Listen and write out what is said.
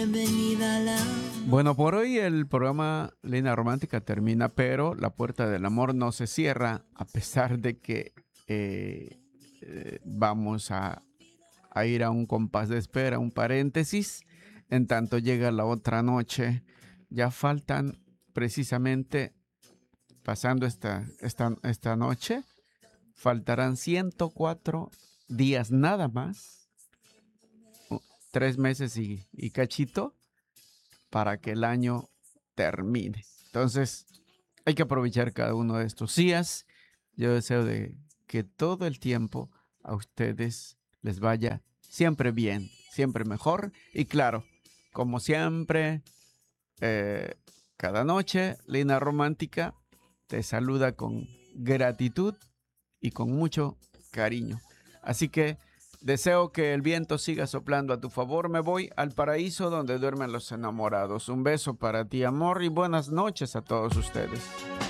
Bueno, por hoy el programa Línea Romántica termina, pero la puerta del amor no se cierra, a pesar de que vamos a ir a un compás de espera, un paréntesis. En tanto llega la otra noche, ya faltan precisamente, pasando esta noche, faltarán 104 días nada más, 3 meses y cachito, para que el año termine. Entonces, hay que aprovechar cada uno de estos días. Yo deseo de que todo el tiempo a ustedes les vaya siempre bien, siempre mejor. Y claro, como siempre, eh, cada noche, Lina Romántica te saluda con gratitud y con mucho cariño. Así que deseo que el viento siga soplando a tu favor. Me voy al paraíso donde duermen los enamorados. Un beso para ti, amor, y buenas noches a todos ustedes.